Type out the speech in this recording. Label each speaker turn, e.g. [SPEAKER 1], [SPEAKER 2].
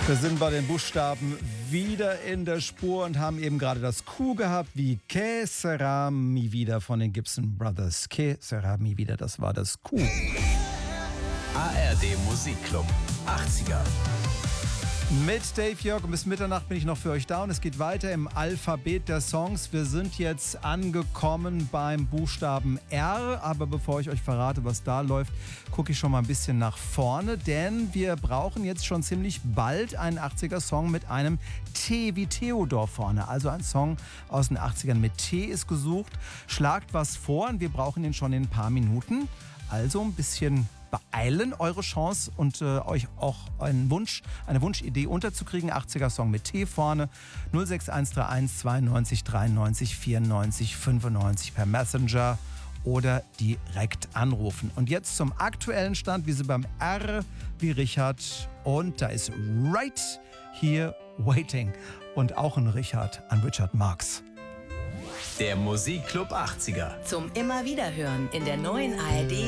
[SPEAKER 1] Wir sind bei den Buchstaben wieder in der Spur und haben eben gerade das Q gehabt, wie Que sera mi vida von den Gibson Brothers. Que sera mi vida, das war das Q.
[SPEAKER 2] ARD Musikclub 80er.
[SPEAKER 1] Mit Dave Jörg und bis Mitternacht bin ich noch für euch da und es geht weiter im Alphabet der Songs. Wir sind jetzt angekommen beim Buchstaben R, aber bevor ich euch verrate, was da läuft, gucke ich schon mal ein bisschen nach vorne, denn wir brauchen jetzt schon ziemlich bald einen 80er-Song mit einem T wie Theodor vorne. Also ein Song aus den 80ern mit T ist gesucht. Schlagt was vor und wir brauchen ihn schon in ein paar Minuten. Also ein bisschen beeilen eure Chance und euch auch eine Wunschidee unterzukriegen. 80er-Song mit T vorne. 06131 92 93 94 95 per Messenger oder direkt anrufen. Und jetzt zum aktuellen Stand. Wir sind beim R wie Richard und da ist Right Here Waiting. Und auch ein Richard an Richard Marx.
[SPEAKER 2] Der Musikclub 80er.
[SPEAKER 3] Zum immer wieder hören in der neuen ARD